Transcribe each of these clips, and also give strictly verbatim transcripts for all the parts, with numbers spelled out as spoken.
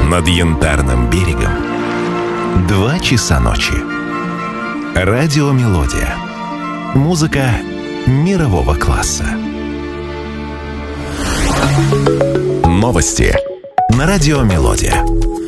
Над Янтарным берегом два часа ночи. Радиомелодия. Музыка мирового класса. Новости на Радиомелодия.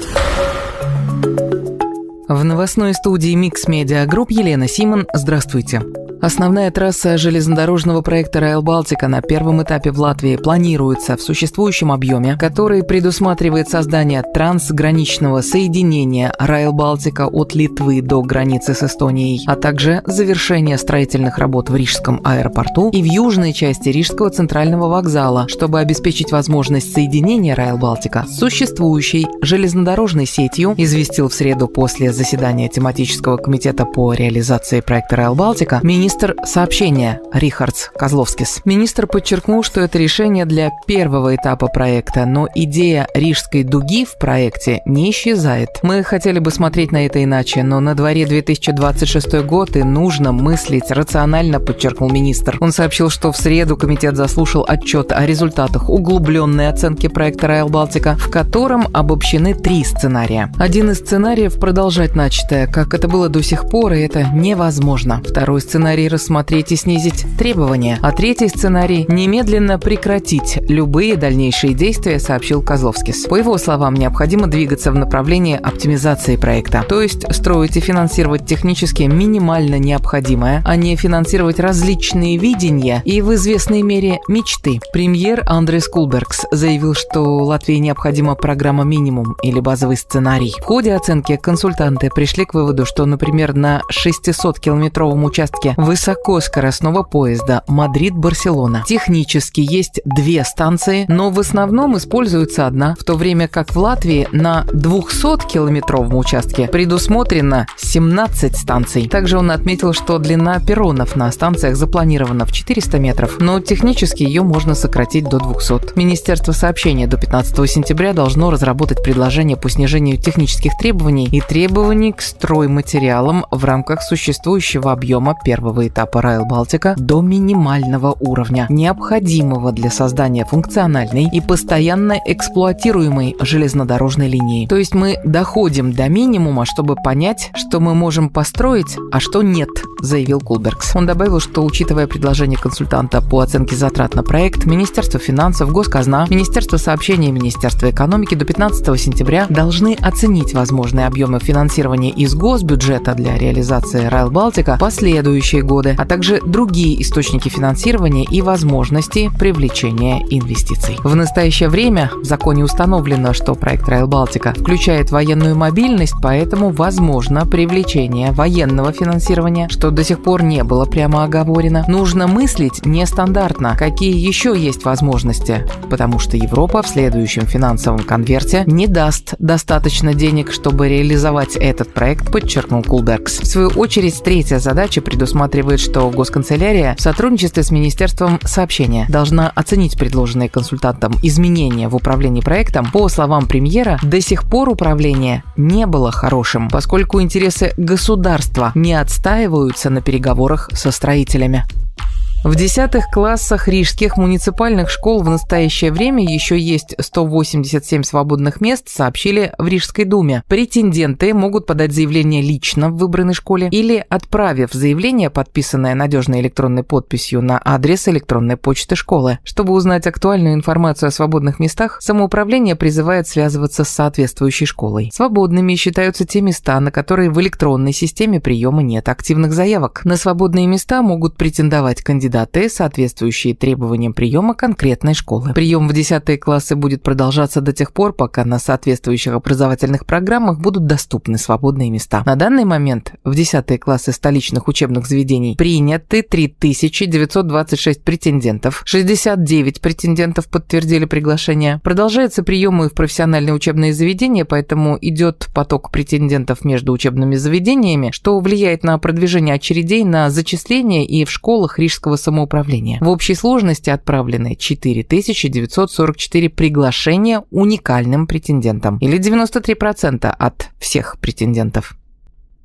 В новостной студии Mix Media Group Елена Симон. Здравствуйте. Основная трасса железнодорожного проекта Rail Baltica на первом этапе в Латвии планируется в существующем объеме, который предусматривает создание трансграничного соединения Rail Baltica от Литвы до границы с Эстонией, а также завершение строительных работ в Рижском аэропорту и в южной части Рижского центрального вокзала, чтобы обеспечить возможность соединения Rail Baltica с существующей железнодорожной сетью, известил в среду после заседания тематического комитета по реализации проекта Rail Baltica министр Министр сообщения Рихардс Козловскис. Министр подчеркнул, что это решение для первого этапа проекта, но идея Рижской дуги в проекте не исчезает. Мы хотели бы смотреть на это иначе, но на дворе две тысячи двадцать шестой год и нужно мыслить рационально, подчеркнул министр. Он сообщил, что в среду комитет заслушал отчет о результатах углубленной оценки проекта Rail Baltica, в котором обобщены три сценария. Один из сценариев – продолжать начатое, как это было до сих пор, и это невозможно. Второй сценарий рассмотреть и снизить требования, а третий сценарий – немедленно прекратить любые дальнейшие действия, сообщил Козловскис. По его словам, необходимо двигаться в направлении оптимизации проекта, то есть строить и финансировать технически минимально необходимое, а не финансировать различные видения и в известной мере мечты. Премьер Андрис Кулбергс заявил, что Латвии необходима программа минимум или базовый сценарий. В ходе оценки консультанты пришли к выводу, что, например, на шестисоткилометровом участке высокоскоростного поезда Мадрид-Барселона технически есть две станции, но в основном используется одна, в то время как в Латвии на двухсоткилометровом участке предусмотрено семнадцать станций. Также он отметил, что длина перронов на станциях запланирована в четыреста метров, но технически ее можно сократить до двухсот. Министерство сообщения до пятнадцатого сентября должно разработать предложение по снижению технических требований и требований к стройматериалам в рамках существующего объема первого этапа Rail Baltica до минимального уровня, необходимого для создания функциональной и постоянно эксплуатируемой железнодорожной линии. То есть мы доходим до минимума, чтобы понять, что мы можем построить, а что нет, заявил Кулбергс. Он добавил, что, учитывая предложение консультанта по оценке затрат на проект, Министерство финансов, Госказна, Министерство сообщения и Министерство экономики до пятнадцатого сентября должны оценить возможные объемы финансирования из госбюджета для реализации Rail Baltica в последующие годы, а также другие источники финансирования и возможности привлечения инвестиций. В настоящее время в законе установлено, что проект Rail Baltica включает военную мобильность, поэтому возможно привлечение военного финансирования, что до сих пор не было прямо оговорено. Нужно мыслить нестандартно, какие еще есть возможности, потому что Европа в следующем финансовом конверте не даст достаточно денег, чтобы реализовать этот проект, подчеркнул Кулбергс. В свою очередь, третья задача предусматривает, что Госканцелярия в сотрудничестве с Министерством сообщения должна оценить предложенные консультантом изменения в управлении проектом. По словам премьера, до сих пор управление не было хорошим, поскольку интересы государства не отстаиваются на переговорах со строителями. В десятых классах рижских муниципальных школ в настоящее время еще есть сто восемьдесят семь свободных мест, сообщили в Рижской думе. Претенденты могут подать заявление лично в выбранной школе или, отправив заявление, подписанное надежной электронной подписью, на адрес электронной почты школы. Чтобы узнать актуальную информацию о свободных местах, самоуправление призывает связываться с соответствующей школой. Свободными считаются те места, на которые в электронной системе приема нет активных заявок. На свободные места могут претендовать кандидаты, соответствующие требованиям приема конкретной школы. Прием в десятые классы будет продолжаться до тех пор, пока на соответствующих образовательных программах будут доступны свободные места. На данный момент в десятые классы столичных учебных заведений приняты три тысячи девятьсот двадцать шесть претендентов, шестьдесят девять претендентов подтвердили приглашение. Продолжается прием и в профессиональные учебные заведения, поэтому идет поток претендентов между учебными заведениями, что влияет на продвижение очередей на зачисление и в школах Рижского самоуправления. В общей сложности отправлены четыре тысячи девятьсот сорок четыре приглашения уникальным претендентам, или девяносто три процента от всех претендентов.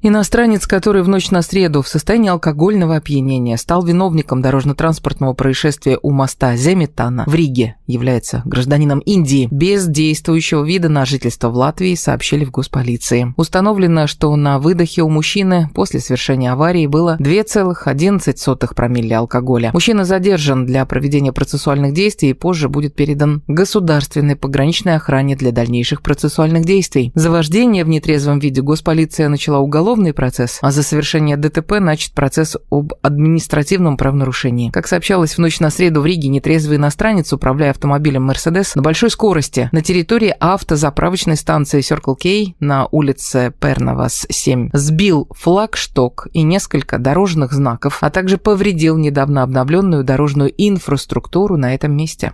Иностранец, который в ночь на среду в состоянии алкогольного опьянения стал виновником дорожно-транспортного происшествия у моста Земетана в Риге, является гражданином Индии без действующего вида на жительство в Латвии, сообщили в госполиции. Установлено, что на выдохе у мужчины после совершения аварии было два целых одиннадцать сотых промилле алкоголя. Мужчина задержан для проведения процессуальных действий и позже будет передан государственной пограничной охране для дальнейших процессуальных действий. За вождение в нетрезвом виде госполиция начала уголовный процесс, а за совершение ДТП начат процесс об административном правонарушении. Как сообщалось, в ночь на среду в Риге нетрезвый иностранец, управляя автомобилем Mercedes на большой скорости на территории автозаправочной станции Circle K на улице Перновас семь, сбил флагшток и несколько дорожных знаков, а также повредил недавно обновленную дорожную инфраструктуру на этом месте.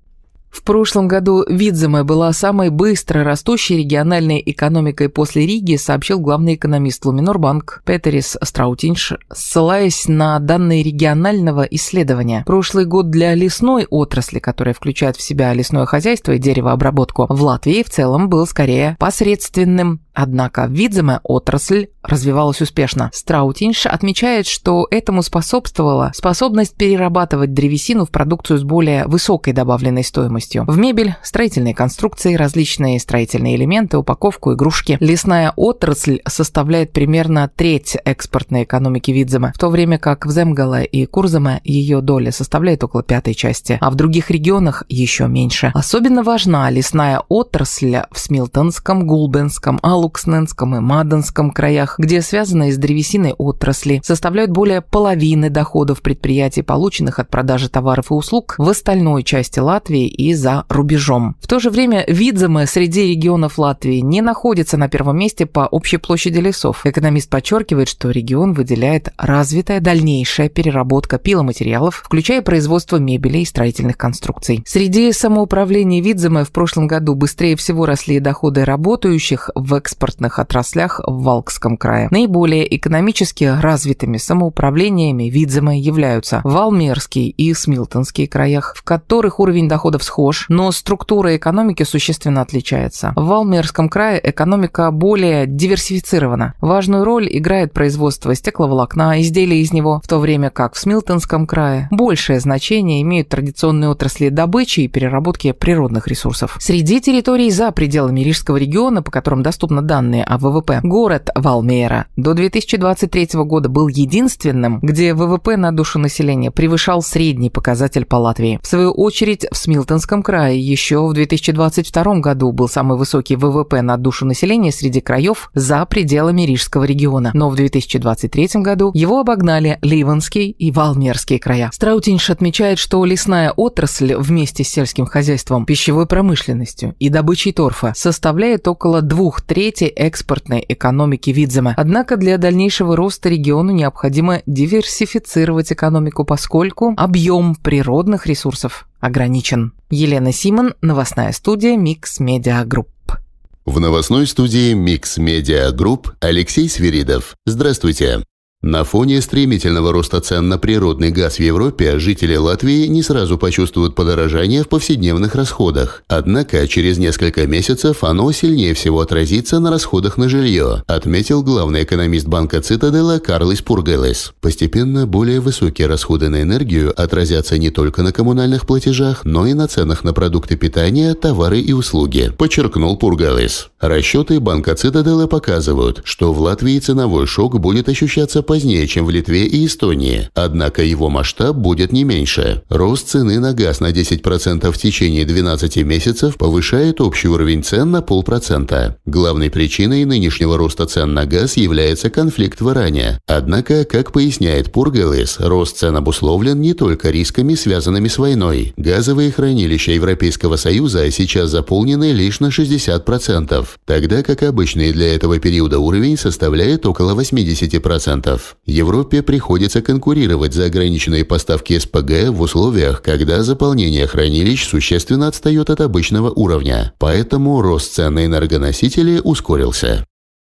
В прошлом году Видземе была самой быстро растущей региональной экономикой после Риги, сообщил главный экономист Луминорбанк Петерис Страутинш, ссылаясь на данные регионального исследования. Прошлый год для лесной отрасли, которая включает в себя лесное хозяйство и деревообработку, в Латвии в целом был скорее посредственным. Однако в Видземе отрасль развивалась успешно. Страутинш отмечает, что этому способствовала способность перерабатывать древесину в продукцию с более высокой добавленной стоимостью. В мебель, строительные конструкции, различные строительные элементы, упаковку, игрушки. Лесная отрасль составляет примерно треть экспортной экономики Видземе, в то время как в Земгале и Курземе ее доля составляет около пятой части, а в других регионах еще меньше. Особенно важна лесная отрасль в Смилтонском, Гулбенском, Алуксненском и Маденском краях, где связанные с древесиной отрасли составляют более половины доходов предприятий, полученных от продажи товаров и услуг в остальной части Латвии и за рубежом. В то же время Видземе среди регионов Латвии не находится на первом месте по общей площади лесов. Экономист подчеркивает, что регион выделяет развитая дальнейшая переработка пиломатериалов, включая производство мебели и строительных конструкций. Среди самоуправлений Видземе в прошлом году быстрее всего росли доходы работающих в экспортных отраслях в Валкском крае. Наиболее экономически развитыми самоуправлениями Видземе являются Валмерский и Смилтонский краях, в которых уровень доходов схож, но структура экономики существенно отличается. В Валмерском крае экономика более диверсифицирована. Важную роль играет производство стекловолокна, изделий из него, в то время как в Смилтонском крае большее значение имеют традиционные отрасли добычи и переработки природных ресурсов. Среди территорий за пределами Рижского региона, по которым доступны данные о ВВП, город Валмера до две тысячи двадцать третьего года был единственным, где ВВП на душу населения превышал средний показатель по Латвии. В свою очередь, в Смилтонском крае еще в две тысячи двадцать втором году был самый высокий ВВП на душу населения среди краев за пределами Рижского региона, но в две тысячи двадцать третьем году его обогнали Ливенский и Валмерский края. Страутинш отмечает, что лесная отрасль вместе с сельским хозяйством, пищевой промышленностью и добычей торфа составляет около двух трети экспортной экономики Видземе. Однако для дальнейшего роста региону необходимо диверсифицировать экономику, поскольку объем природных ресурсов ограничен. Елена Симон, новостная студия Mix Media Group. В новостной студии Mix Media Group Алексей Свиридов. Здравствуйте. На фоне стремительного роста цен на природный газ в Европе жители Латвии не сразу почувствуют подорожание в повседневных расходах. Однако через несколько месяцев оно сильнее всего отразится на расходах на жилье, отметил главный экономист банка Цитадела Карлис Пургелес. Постепенно более высокие расходы на энергию отразятся не только на коммунальных платежах, но и на ценах на продукты питания, товары и услуги, подчеркнул Пургелес. Расчеты банка Цитадела показывают, что в Латвии ценовой шок будет ощущаться по позднее, чем в Литве и Эстонии, однако его масштаб будет не меньше. Рост цены на газ на десять процентов в течение двенадцати месяцев повышает общий уровень цен на полпроцента. Главной причиной нынешнего роста цен на газ является конфликт в Иране. Однако, как поясняет Пургелес, рост цен обусловлен не только рисками, связанными с войной. Газовые хранилища Европейского Союза сейчас заполнены лишь на шестьдесят процентов, тогда как обычный для этого периода уровень составляет около восемьдесят процентов. Европе приходится конкурировать за ограниченные поставки СПГ в условиях, когда заполнение хранилищ существенно отстает от обычного уровня. Поэтому рост цен на энергоносители ускорился.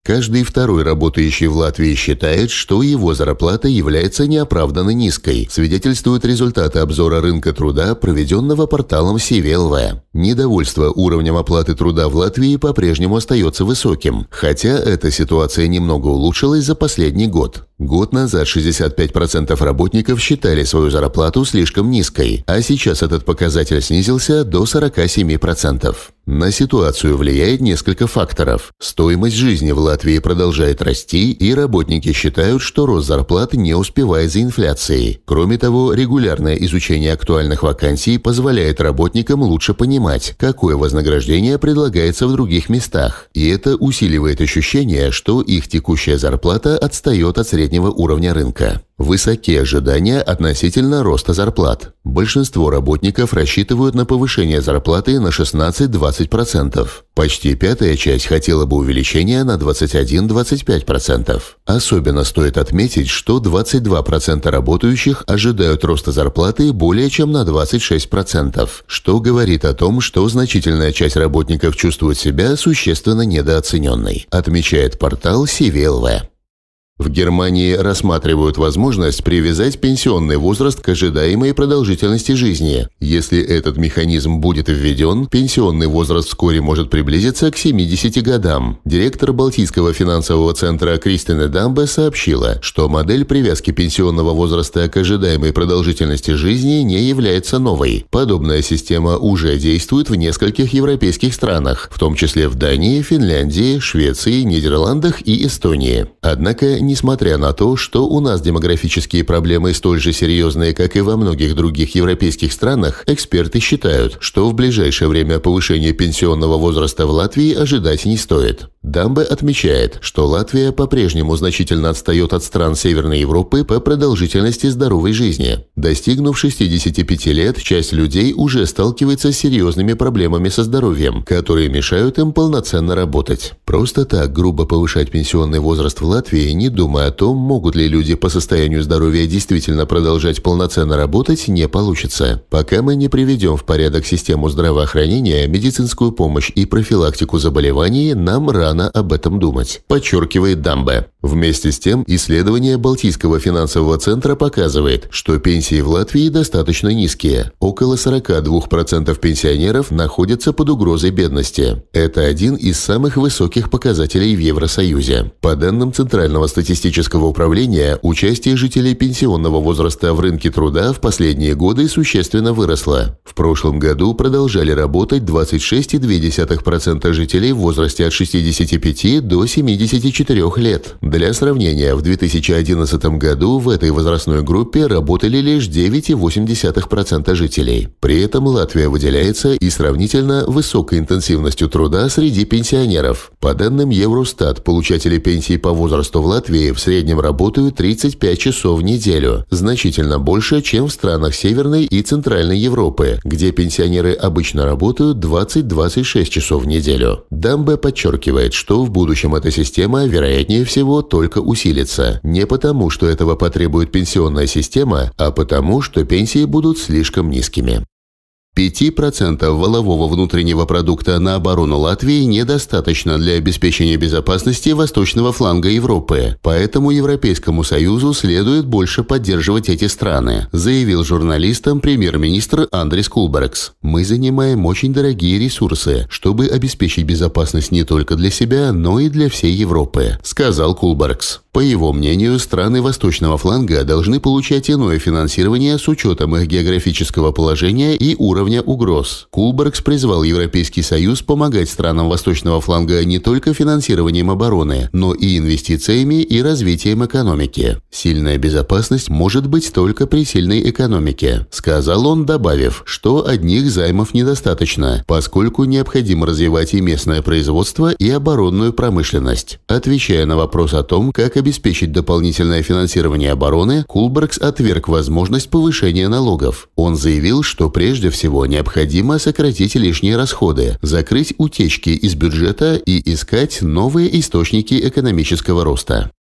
Каждый второй работающий в Латвии считает, что его зарплата является неоправданно низкой, свидетельствуют результаты обзора рынка труда, проведенного порталом си ви эл ви. Недовольство уровнем оплаты труда в Латвии по-прежнему остается высоким, хотя эта ситуация немного улучшилась за последний год. Год назад шестьдесят пять процентов работников считали свою зарплату слишком низкой, а сейчас этот показатель снизился до сорок семь процентов. На ситуацию влияет несколько факторов. Стоимость жизни в Латвии продолжает расти, и работники считают, что рост зарплат не успевает за инфляцией. Кроме того, регулярное изучение актуальных вакансий позволяет работникам лучше понимать, какое вознаграждение предлагается в других местах, и это усиливает ощущение, что их текущая зарплата отстает от среднего уровня рынка. Высоки ожидания относительно роста зарплат. Большинство работников рассчитывают на повышение зарплаты на шестнадцать-двадцать процентов. Почти пятая часть хотела бы увеличения на двадцать один - двадцать пять процентов. Особенно стоит отметить, что двадцать два процента работающих ожидают роста зарплаты более чем на двадцать шесть процентов, что говорит о том, что значительная часть работников чувствует себя существенно недооцененной, отмечает портал си ви эл ви. В Германии рассматривают возможность привязать пенсионный возраст к ожидаемой продолжительности жизни. Если этот механизм будет введен, пенсионный возраст вскоре может приблизиться к семидесяти годам. Директор Балтийского финансового центра Кристина Дамбе сообщила, что модель привязки пенсионного возраста к ожидаемой продолжительности жизни не является новой. Подобная система уже действует в нескольких европейских странах, в том числе в Дании, Финляндии, Швеции, Нидерландах и Эстонии. Однако, несмотря на то, что у нас демографические проблемы столь же серьезные, как и во многих других европейских странах, эксперты считают, что в ближайшее время повышение пенсионного возраста в Латвии ожидать не стоит. Дамбе отмечает, что Латвия по-прежнему значительно отстает от стран Северной Европы по продолжительности здоровой жизни. Достигнув шестидесяти пяти лет, часть людей уже сталкивается с серьезными проблемами со здоровьем, которые мешают им полноценно работать. Просто так грубо повышать пенсионный возраст в Латвии, не думая о том, могут ли люди по состоянию здоровья действительно продолжать полноценно работать, не получится. Пока мы не приведем в порядок систему здравоохранения, медицинскую помощь и профилактику заболеваний, нам рано об этом думать, подчеркивает Дамбе. Вместе с тем, исследование Балтийского финансового центра показывает, что пенсии в Латвии достаточно низкие. Около сорока двух процентов пенсионеров находятся под угрозой бедности. Это один из самых высоких показателей в Евросоюзе. По данным Центрального статистического управления, участие жителей пенсионного возраста в рынке труда в последние годы существенно выросло. В прошлом году продолжали работать двадцать шесть целых две десятых процента жителей в возрасте от шестидесяти пяти до семидесяти четырёх лет. Для сравнения, в две тысячи одиннадцатом году в этой возрастной группе работали лишь девять целых восемь десятых процента жителей. При этом Латвия выделяется и сравнительно высокой интенсивностью труда среди пенсионеров. По данным Евростат, получатели пенсии по возрасту в Латвии в среднем работают тридцать пять часов в неделю, значительно больше, чем в странах Северной и Центральной Европы, где пенсионеры обычно работают двадцать - двадцать шесть часов в неделю. Дамбе подчеркивает, что в будущем эта система, вероятнее всего, только усилится. Не потому, что этого потребует пенсионная система, а потому, что пенсии будут слишком низкими. пяти процентов валового внутреннего продукта на оборону Латвии недостаточно для обеспечения безопасности восточного фланга Европы, поэтому Европейскому Союзу следует больше поддерживать эти страны, заявил журналистам премьер-министр Андрис Кулбергс. «Мы занимаем очень дорогие ресурсы, чтобы обеспечить безопасность не только для себя, но и для всей Европы», сказал Кулбергс. По его мнению, страны восточного фланга должны получать иное финансирование с учетом их географического положения и уровня угроз. Кулбергс призвал Европейский Союз помогать странам восточного фланга не только финансированием обороны, но и инвестициями и развитием экономики. «Сильная безопасность может быть только при сильной экономике», сказал он, добавив, что одних займов недостаточно, поскольку необходимо развивать и местное производство, и оборонную промышленность. Отвечая на вопрос о том, как обеспечить дополнительное финансирование обороны, Кулбергс отверг возможность повышения налогов. Он заявил, что прежде всего необходимо сократить лишние расходы, закрыть утечки из бюджета и искать новые источники экономического роста.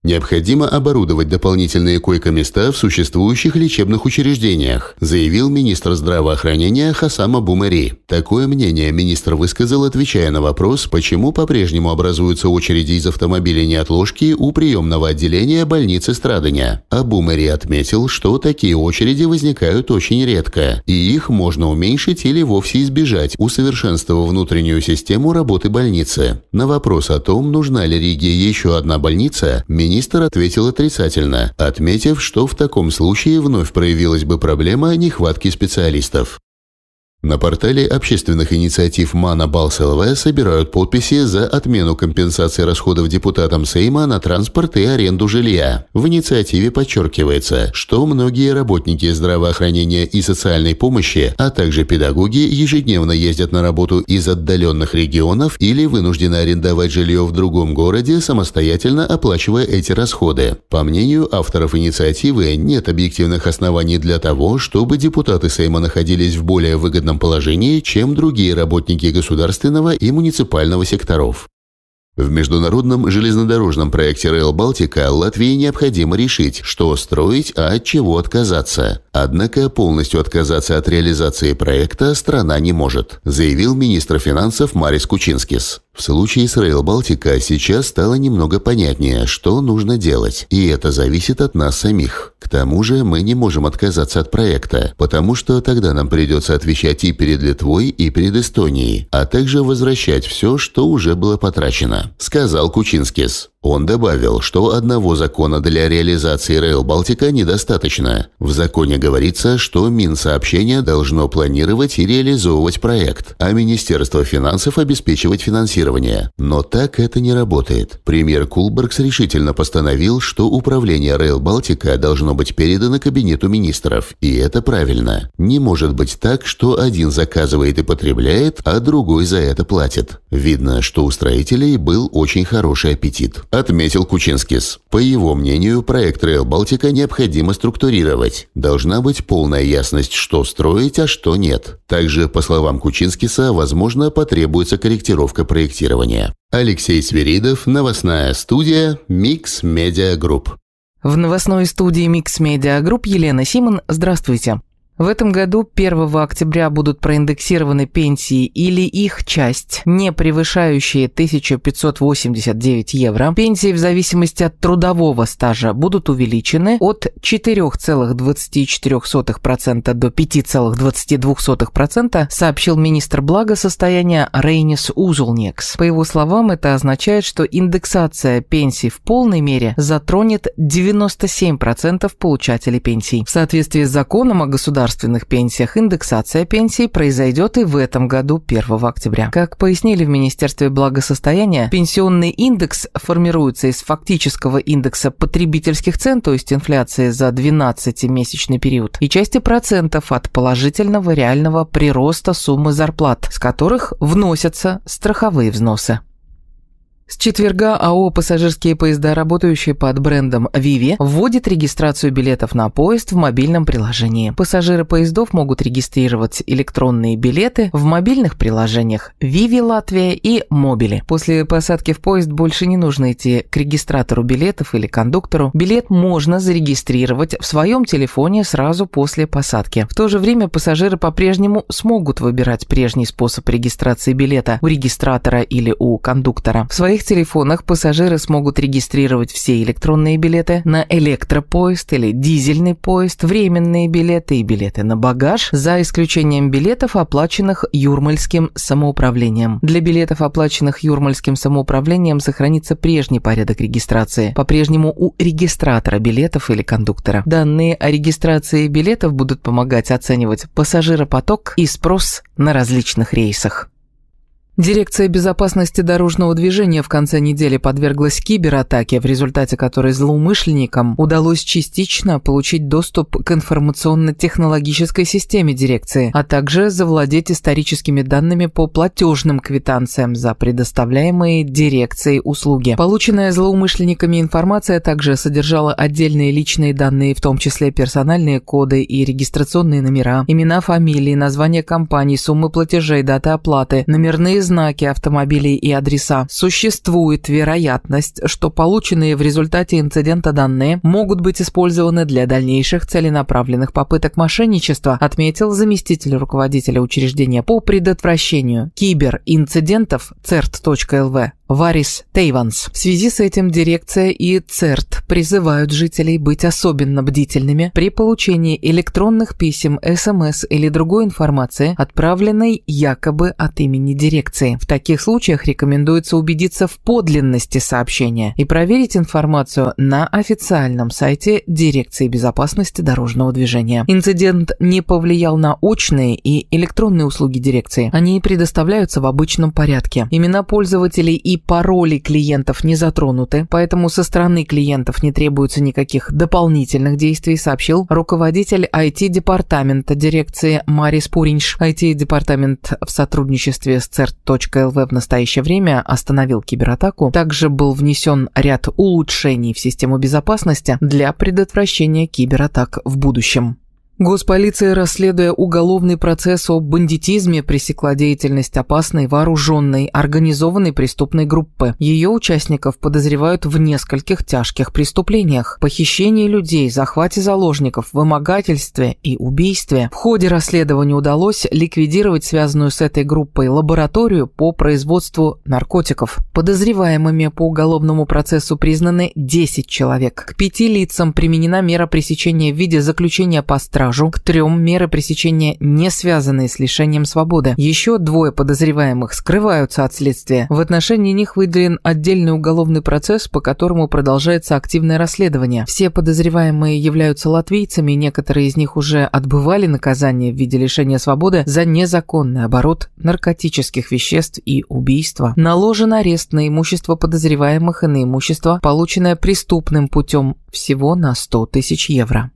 Необходимо оборудовать дополнительные койко-места в существующих лечебных учреждениях, заявил министр здравоохранения Хасам Абу-Мари. Такое мнение министр высказал, отвечая на вопрос, почему по-прежнему образуются очереди из автомобилей неотложки у приемного отделения больницы Страдания. Абу-Мари отметил, что такие очереди возникают очень редко, и их можно уменьшить или вовсе избежать, усовершенствовав внутреннюю систему работы больницы. На вопрос о том, нужна ли Риге еще одна больница, министр Министр ответил отрицательно, отметив, что в таком случае вновь проявилась бы проблема нехватки специалистов. На портале общественных инициатив Мана Балс ЛВ собирают подписи за отмену компенсации расходов депутатам Сейма на транспорт и аренду жилья. В инициативе подчеркивается, что многие работники здравоохранения и социальной помощи, а также педагоги ежедневно ездят на работу из отдаленных регионов или вынуждены арендовать жилье в другом городе, самостоятельно оплачивая эти расходы. По мнению авторов инициативы, нет объективных оснований для того, чтобы депутаты Сейма находились в более выгодном положении, чем другие работники государственного и муниципального секторов. В международном железнодорожном проекте Rail Baltica Латвии необходимо решить, что строить, а от чего отказаться. Однако полностью отказаться от реализации проекта страна не может, заявил министр финансов Марис Кучинскис. В случае с Rail Baltica сейчас стало немного понятнее, что нужно делать, и это зависит от нас самих. К тому же мы не можем отказаться от проекта, потому что тогда нам придется отвечать и перед Литвой, и перед Эстонией, а также возвращать все, что уже было потрачено, сказал Кучинскис. Он добавил, что одного закона для реализации Rail Baltica недостаточно. В законе говорится, что Минсообщение должно планировать и реализовывать проект, а Министерство финансов обеспечивать финансирование. Но так это не работает. Премьер Кулбергс решительно постановил, что управление Rail Baltica должно быть передано Кабинету министров. И это правильно. Не может быть так, что один заказывает и потребляет, а другой за это платит. Видно, что у строителей был очень хороший аппетит, отметил Кучинскис. По его мнению, проект Rail Baltica необходимо структурировать. Должна быть полная ясность, что строить, а что нет. Также, по словам Кучинскиса, возможно, потребуется корректировка проектирования. Алексей Свиридов, новостная студия Mix Media Group. В новостной студии Mix Media Group Елена Симон. Здравствуйте. В этом году первого октября будут проиндексированы пенсии или их часть, не превышающие тысяча пятьсот восемьдесят девять евро. Пенсии в зависимости от трудового стажа будут увеличены от четыре целых двадцать четыре сотых процента до пять целых двадцать два сотых процента, сообщил министр благосостояния Рейнис Узулнекс. По его словам, это означает, что индексация пенсий в полной мере затронет девяносто семь процентов получателей пенсий. В соответствии с законом о государственном В государственных пенсиях индексация пенсий произойдет и в этом году первого октября. Как пояснили в Министерстве благосостояния, пенсионный индекс формируется из фактического индекса потребительских цен, то есть инфляции за двенадцатимесячный период, и части процентов от положительного реального прироста суммы зарплат, с которых вносятся страховые взносы. С четверга АО «Пассажирские поезда», работающие под брендом «Виви», вводит регистрацию билетов на поезд в мобильном приложении. Пассажиры поездов могут регистрировать электронные билеты в мобильных приложениях «Виви Латвия» и «Мобили». После посадки в поезд больше не нужно идти к регистратору билетов или кондуктору. Билет можно зарегистрировать в своем телефоне сразу после посадки. В то же время пассажиры по-прежнему смогут выбирать прежний способ регистрации билета у регистратора или у кондуктора. В своих В своих телефонах пассажиры смогут регистрировать все электронные билеты на электропоезд или дизельный поезд, временные билеты и билеты на багаж, за исключением билетов, оплаченных Юрмальским самоуправлением. Для билетов, оплаченных Юрмальским самоуправлением, сохранится прежний порядок регистрации, по-прежнему у регистратора билетов или кондуктора. Данные о регистрации билетов будут помогать оценивать пассажиропоток и спрос на различных рейсах. Дирекция безопасности дорожного движения в конце недели подверглась кибератаке, в результате которой злоумышленникам удалось частично получить доступ к информационно-технологической системе дирекции, а также завладеть историческими данными по платежным квитанциям за предоставляемые дирекцией услуги. Полученная злоумышленниками информация также содержала отдельные личные данные, в том числе персональные коды и регистрационные номера, имена, фамилии, названия компаний, суммы платежей, даты оплаты, номерные знаки автомобилей и адреса. Существует вероятность, что полученные в результате инцидента данные могут быть использованы для дальнейших целенаправленных попыток мошенничества, отметил заместитель руководителя учреждения по предотвращению киберинцидентов церт.лв Варис Тейванс. В связи с этим дирекция и ЦЕРТ призывают жителей быть особенно бдительными при получении электронных писем, СМС или другой информации, отправленной якобы от имени дирекции. В таких случаях рекомендуется убедиться в подлинности сообщения и проверить информацию на официальном сайте Дирекции безопасности дорожного движения. Инцидент не повлиял на очные и электронные услуги дирекции. Они предоставляются в обычном порядке. Имена пользователей и пароли клиентов не затронуты, поэтому со стороны клиентов не требуется никаких дополнительных действий, сообщил руководитель ай ти-департамента дирекции Марис Пуринш. ай ти-департамент в сотрудничестве с церт.лв в настоящее время остановил кибератаку. Также был внесен ряд улучшений в систему безопасности для предотвращения кибератак в будущем. Госполиция, расследуя уголовный процесс о бандитизме, пресекла деятельность опасной, вооруженной, организованной преступной группы. Ее участников подозревают в нескольких тяжких преступлениях: похищении людей, захвате заложников, вымогательстве и убийстве. В ходе расследования удалось ликвидировать связанную с этой группой лабораторию по производству наркотиков. Подозреваемыми по уголовному процессу признаны десять человек. К пяти лицам применена мера пресечения в виде заключения по стражу. К трем меры пресечения, не связанные с лишением свободы. Еще двое подозреваемых скрываются от следствия. В отношении них выделен отдельный уголовный процесс, по которому продолжается активное расследование. Все подозреваемые являются латвийцами, некоторые из них уже отбывали наказание в виде лишения свободы за незаконный оборот наркотических веществ и убийства. Наложен арест на имущество подозреваемых и на имущество, полученное преступным путем, всего на сто тысяч евро.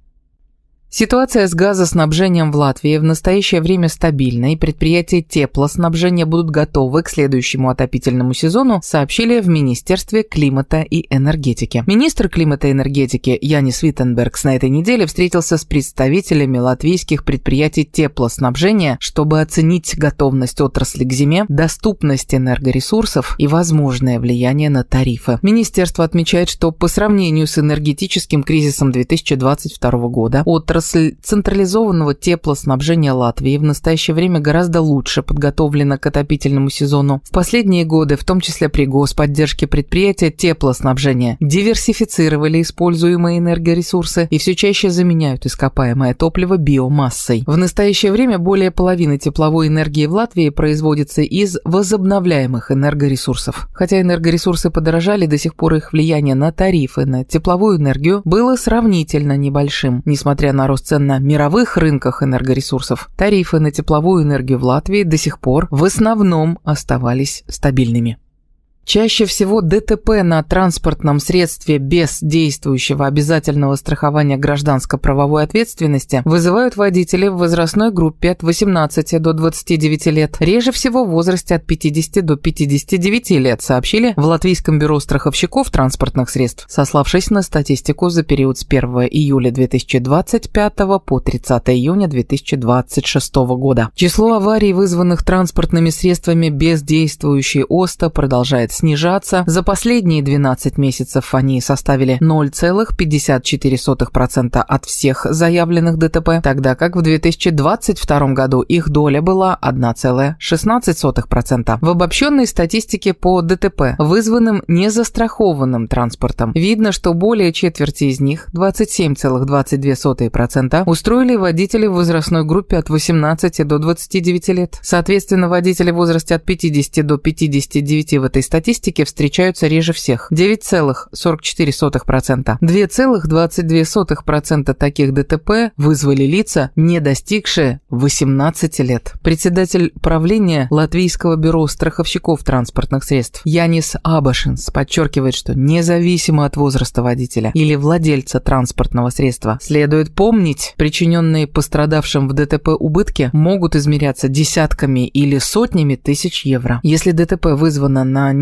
Ситуация с газоснабжением в Латвии в настоящее время стабильна, и предприятия теплоснабжения будут готовы к следующему отопительному сезону, сообщили в Министерстве климата и энергетики. Министр климата и энергетики Янис Виттенбергс на этой неделе встретился с представителями латвийских предприятий теплоснабжения, чтобы оценить готовность отрасли к зиме, доступность энергоресурсов и возможное влияние на тарифы. Министерство отмечает, что по сравнению с энергетическим кризисом две тысячи двадцать второго года отрасль централизованного теплоснабжения Латвии в настоящее время гораздо лучше подготовлена к отопительному сезону. В последние годы, в том числе при господдержке, предприятия теплоснабжения диверсифицировали используемые энергоресурсы и все чаще заменяют ископаемое топливо биомассой. В настоящее время более половины тепловой энергии в Латвии производится из возобновляемых энергоресурсов. Хотя энергоресурсы подорожали, до сих пор их влияние на тарифы на тепловую энергию было сравнительно небольшим. Несмотря на рост цен на мировых рынках энергоресурсов, тарифы на тепловую энергию в Латвии до сих пор в основном оставались стабильными. Чаще всего ДТП на транспортном средстве без действующего обязательного страхования гражданско-правовой ответственности вызывают водители в возрастной группе от восемнадцати до двадцати девяти лет, реже всего в возрасте от пятидесяти до пятидесяти девяти лет, сообщили в Латвийском бюро страховщиков транспортных средств, сославшись на статистику за период с первого июля две тысячи двадцать пятого по тридцатое июня две тысячи двадцать шестого года. Число аварий, вызванных транспортными средствами без действующей ОСТА, продолжает снижаться. За последние двенадцать месяцев они составили ноль целых пятьдесят четыре сотых процента от всех заявленных ДТП, тогда как в две тысячи двадцать втором году их доля была одна целая шестнадцать сотых процента. В обобщенной статистике по ДТП, вызванным незастрахованным транспортом, видно, что более четверти из них, двадцать семь целых двадцать две сотых процента, устроили водители в возрастной группе от восемнадцати до двадцати девяти лет. Соответственно, водители в возрасте от пятидесяти до пятидесяти девяти в этой статистике встречаются реже всех – девять целых сорок четыре сотых процента. два целых двадцать две сотых процента таких ДТП вызвали лица, не достигшие восемнадцати лет. Председатель правления Латвийского бюро страховщиков транспортных средств Янис Абашинс подчеркивает, что независимо от возраста водителя или владельца транспортного средства, следует помнить, причиненные пострадавшим в ДТП убытки могут измеряться десятками или сотнями тысяч евро. Если ДТП вызвано на не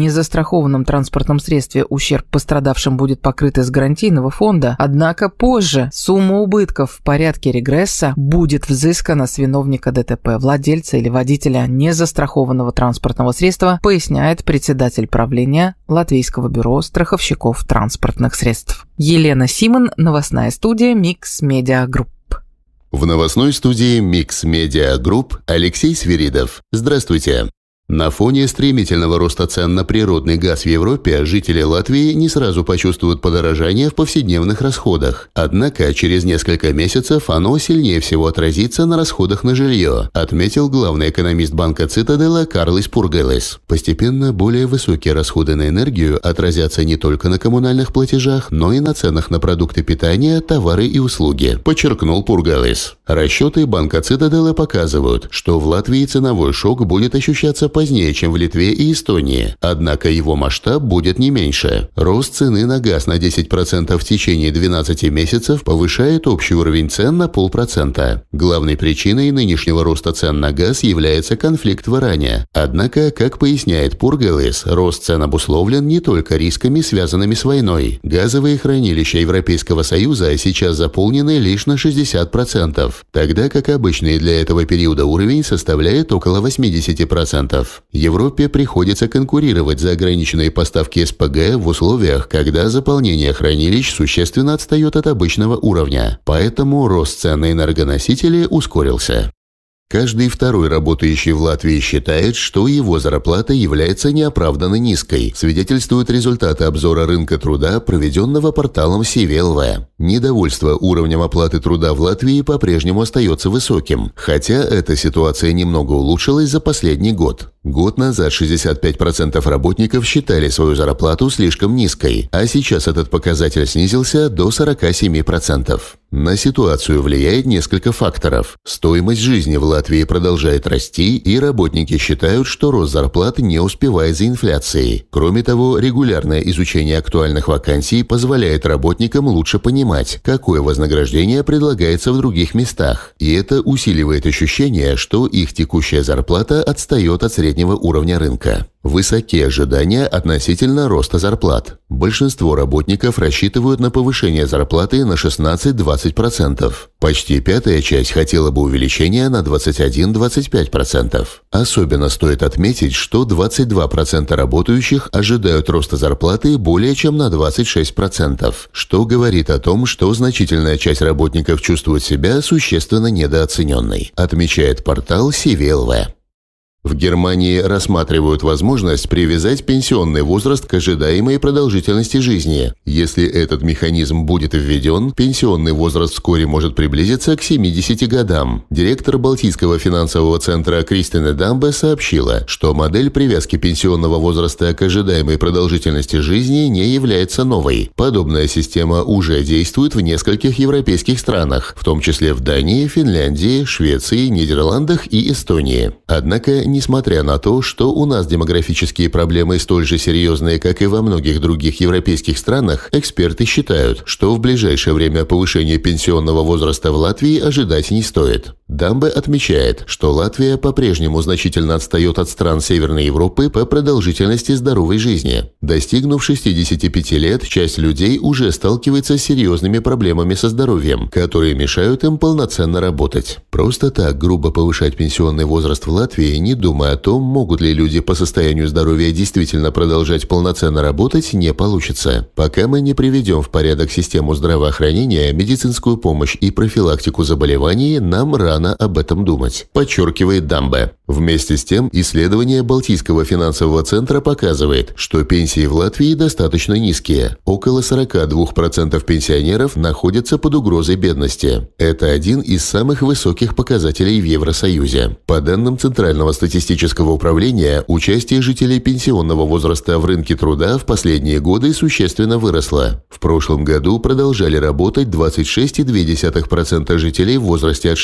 незастрахованном транспортном средстве ущерб пострадавшим будет покрыт из гарантийного фонда, однако позже сумма убытков в порядке регресса будет взыскана с виновника ДТП, владельца или водителя незастрахованного транспортного средства, поясняет председатель правления Латвийского бюро страховщиков транспортных средств. Елена Симон, новостная студия Mix Media Group. В новостной студии Mix Media Group Алексей Свиридов. Здравствуйте. На фоне стремительного роста цен на природный газ в Европе жители Латвии не сразу почувствуют подорожание в повседневных расходах. Однако через несколько месяцев оно сильнее всего отразится на расходах на жилье, отметил главный экономист банка Цитадела Карлис Пургелес. Постепенно более высокие расходы на энергию отразятся не только на коммунальных платежах, но и на ценах на продукты питания, товары и услуги, подчеркнул Пургелес. Расчеты банка Цитадела показывают, что в Латвии ценовой шок будет ощущаться позднее, чем в Литве и Эстонии, однако его масштаб будет не меньше. Рост цены на газ на десять процентов в течение двенадцати месяцев повышает общий уровень цен на полпроцента. Главной причиной нынешнего роста цен на газ является конфликт в Иране. Однако, как поясняет Пургелес, рост цен обусловлен не только рисками, связанными с войной. Газовые хранилища Европейского Союза сейчас заполнены лишь на шестьдесят процентов, тогда как обычный для этого периода уровень составляет около восемьдесят процентов. Европе приходится конкурировать за ограниченные поставки СПГ в условиях, когда заполнение хранилищ существенно отстает от обычного уровня. Поэтому рост цен на энергоносители ускорился. Каждый второй работающий в Латвии считает, что его зарплата является неоправданно низкой, свидетельствуют результаты обзора рынка труда, проведенного порталом Сивелва. Недовольство уровнем оплаты труда в Латвии по-прежнему остается высоким, хотя эта ситуация немного улучшилась за последний год. Год назад шестьдесят пять процентов работников считали свою зарплату слишком низкой, а сейчас этот показатель снизился до сорок семь процентов. На ситуацию влияет несколько факторов. Стоимость жизни в Латвии продолжает расти, и работники считают, что рост зарплат не успевает за инфляцией. Кроме того, регулярное изучение актуальных вакансий позволяет работникам лучше понимать, какое вознаграждение предлагается в других местах, и это усиливает ощущение, что их текущая зарплата отстает от среднего уровня рынка. Высокие ожидания относительно роста зарплат. Большинство работников рассчитывают на повышение зарплаты на шестнадцать-двадцать процентов. Почти пятая часть хотела бы увеличения на двадцать один - двадцать пять процентов. Особенно стоит отметить, что двадцать два процента работающих ожидают роста зарплаты более чем на двадцать шесть процентов, что говорит о том, что значительная часть работников чувствует себя существенно недооцененной, отмечает портал Сивелва. В Германии рассматривают возможность привязать пенсионный возраст к ожидаемой продолжительности жизни. Если этот механизм будет введен, пенсионный возраст вскоре может приблизиться к семидесяти годам. Директор Балтийского финансового центра Кристина Дамбе сообщила, что модель привязки пенсионного возраста к ожидаемой продолжительности жизни не является новой. Подобная система уже действует в нескольких европейских странах, в том числе в Дании, Финляндии, Швеции, Нидерландах и Эстонии. Однако, несмотря на то, что у нас демографические проблемы столь же серьезные, как и во многих других европейских странах, эксперты считают, что в ближайшее время повышение пенсионного возраста в Латвии ожидать не стоит. Дамбе отмечает, что Латвия по-прежнему значительно отстает от стран Северной Европы по продолжительности здоровой жизни. Достигнув шестидесяти пяти лет, часть людей уже сталкивается с серьезными проблемами со здоровьем, которые мешают им полноценно работать. Просто так грубо повышать пенсионный возраст в Латвии, не думая о том, могут ли люди по состоянию здоровья действительно продолжать полноценно работать, не получится. Пока мы не приведем в порядок систему здравоохранения, медицинскую помощь и профилактику заболеваний, нам рано об этом думать, подчеркивает Дамбе. Вместе с тем, исследование Балтийского финансового центра показывает, что пенсии в Латвии достаточно низкие. Около сорока двух процентов пенсионеров находятся под угрозой бедности. Это один из самых высоких показателей в Евросоюзе. По данным Центрального статистического управления, участие жителей пенсионного возраста в рынке труда в последние годы существенно выросло. В прошлом году продолжали работать двадцать шесть целых две десятых процента жителей в возрасте от шестидесяти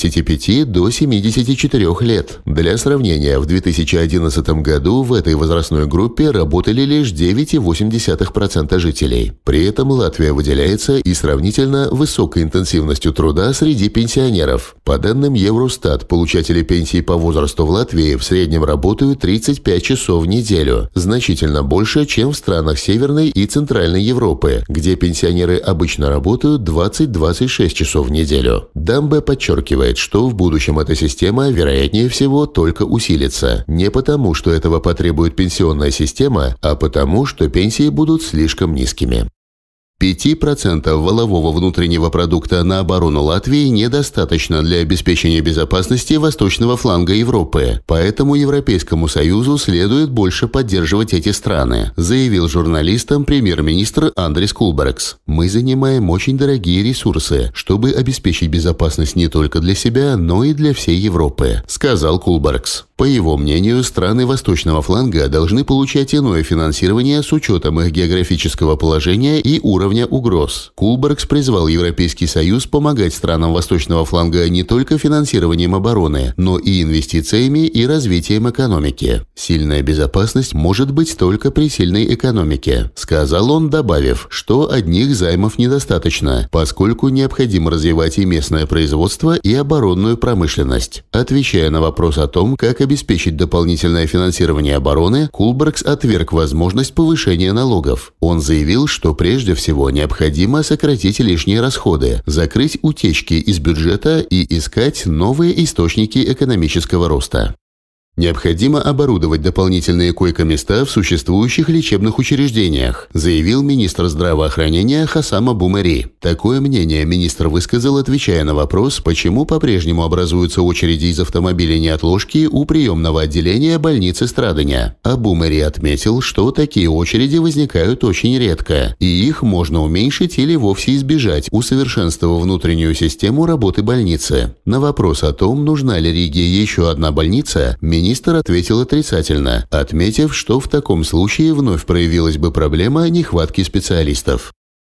семидесяти пяти до семидесяти четырёх лет. Для сравнения, в две тысячи одиннадцатом году в этой возрастной группе работали лишь девять целых восемь десятых процента жителей. При этом Латвия выделяется и сравнительно высокой интенсивностью труда среди пенсионеров. По данным Евростат, получатели пенсии по возрасту в Латвии в среднем работают тридцать пять часов в неделю, значительно больше, чем в странах Северной и Центральной Европы, где пенсионеры обычно работают двадцать - двадцать шесть часов в неделю. Дамбе подчеркивает, что в будущем эта система, вероятнее всего, только усилится. Не потому, что этого потребует пенсионная система, а потому, что пенсии будут слишком низкими. пять процентов валового внутреннего продукта на оборону Латвии недостаточно для обеспечения безопасности восточного фланга Европы, поэтому Европейскому Союзу следует больше поддерживать эти страны, заявил журналистам премьер-министр Андрис Кулбергс. «Мы занимаем очень дорогие ресурсы, чтобы обеспечить безопасность не только для себя, но и для всей Европы», сказал Кулбергс. По его мнению, страны восточного фланга должны получать иное финансирование с учетом их географического положения и уровня угроз. Кулбергс призвал Европейский Союз помогать странам восточного фланга не только финансированием обороны, но и инвестициями и развитием экономики. «Сильная безопасность может быть только при сильной экономике», сказал он, добавив, что одних займов недостаточно, поскольку необходимо развивать и местное производство, и оборонную промышленность. Отвечая на вопрос о том, как обеспечить дополнительное финансирование обороны, Кулбергс отверг возможность повышения налогов. Он заявил, что прежде всего необходимо сократить лишние расходы, закрыть утечки из бюджета и искать новые источники экономического роста. Необходимо оборудовать дополнительные койко-места в существующих лечебных учреждениях, заявил министр здравоохранения Хасам Абу Мари. Такое мнение министр высказал, отвечая на вопрос, почему по-прежнему образуются очереди из автомобилей неотложки у приемного отделения больницы Страдания. Абу Мари отметил, что такие очереди возникают очень редко, и их можно уменьшить или вовсе избежать, усовершенствовав внутреннюю систему работы больницы. На вопрос о том, нужна ли Риге еще одна больница, министр Министр ответил отрицательно, отметив, что в таком случае вновь проявилась бы проблема нехватки специалистов.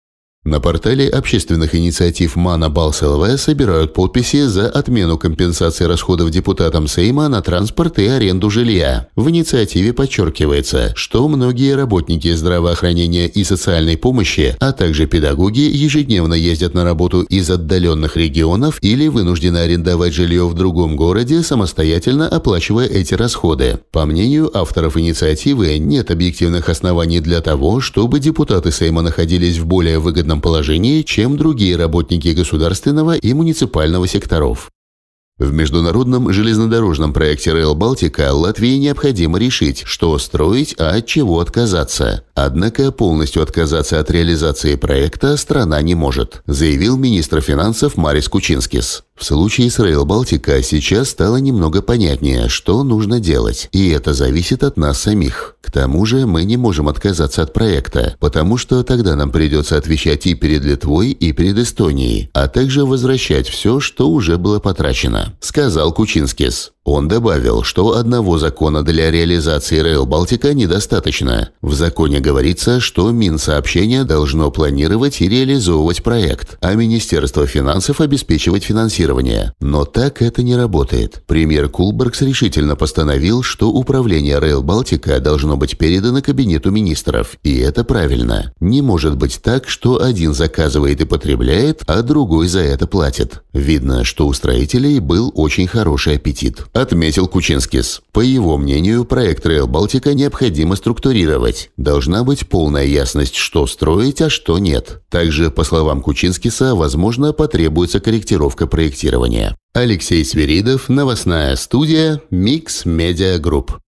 На портале общественных инициатив Мана Балс ЛВ собирают подписи за отмену компенсации расходов депутатам Сейма на транспорт и аренду жилья. В инициативе подчеркивается, что многие работники здравоохранения и социальной помощи, а также педагоги ежедневно ездят на работу из отдаленных регионов или вынуждены арендовать жилье в другом городе, самостоятельно оплачивая эти расходы. По мнению авторов инициативы, нет объективных оснований для того, чтобы депутаты Сейма находились в более выгодном положении, чем другие работники государственного и муниципального секторов. В международном железнодорожном проекте Rail Baltica Латвии необходимо решить, что строить, а от чего отказаться. Однако полностью отказаться от реализации проекта страна не может, заявил министр финансов Марис Кучинскис. В случае с Rail Baltica сейчас стало немного понятнее, что нужно делать, и это зависит от нас самих. К тому же мы не можем отказаться от проекта, потому что тогда нам придется отвечать и перед Литвой, и перед Эстонией, а также возвращать все, что уже было потрачено, сказал Кучинскис. Он добавил, что одного закона для реализации Rail Baltica недостаточно. В законе говорится, что Минсообщение должно планировать и реализовывать проект, а Министерство финансов обеспечивать финансирование. Но так это не работает. Премьер Кулбергс решительно постановил, что управление Rail Baltica должно быть передано Кабинету министров, и это правильно. Не может быть так, что один заказывает и потребляет, а другой за это платит. Видно, что у строителей был очень хороший аппетит, отметил Кучинскис. По его мнению, проект Rail Baltica необходимо структурировать. Должна быть полная ясность, что строить, а что нет. Также, по словам Кучинскиса, возможно, потребуется корректировка проектирования. Алексей Свиридов, новостная студия Mix Media Group.